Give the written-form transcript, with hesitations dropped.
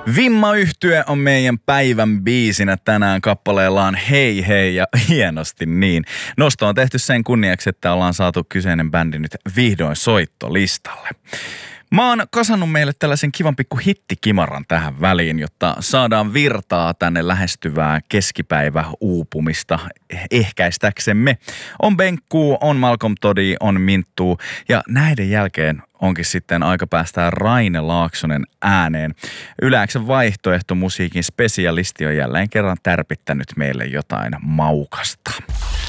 Vimma-yhtye on meidän päivän biisinä tänään kappaleellaan Hei hei ja hienosti niin. Nosto on tehty sen kunniaksi, että ollaan saatu kyseinen bändi nyt vihdoin soittolistalle. Mä oon kasannut meille tällaisen kivan pikku hittikimaran tähän väliin, jotta saadaan virtaa tänne lähestyvää keskipäiväuupumista ehkäistäksemme. On Benkkuu, on Malcolm Toddy, on Minttuu ja näiden jälkeen onkin sitten aika päästää Raine Laaksonen ääneen. Yle X:n vaihtoehtomusiikin spesialisti on jälleen kerran tärpittänyt meille jotain maukasta.